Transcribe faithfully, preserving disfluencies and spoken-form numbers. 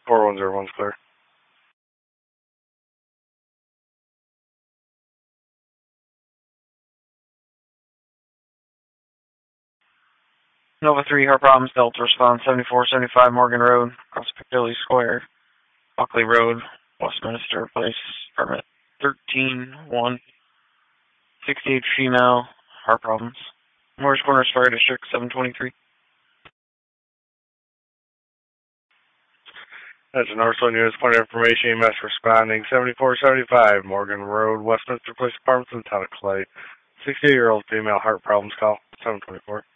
four one zero one's clear. Nova three, Heart Problems, Delta response, seventy-four seventy-five Morgan Road, across Piccadilly Square, Buckley Road, Westminster Place, permit thirteen one, sixty-eight female, heart problems. Morris Corners Fire District, seven twenty-three. That's a Northland News Point of Information. E M S responding, seventy-four seventy-five Morgan Road, Westminster Place Apartments in the town of Clay. sixty-eight-year-old female heart problems call, seven twenty-four.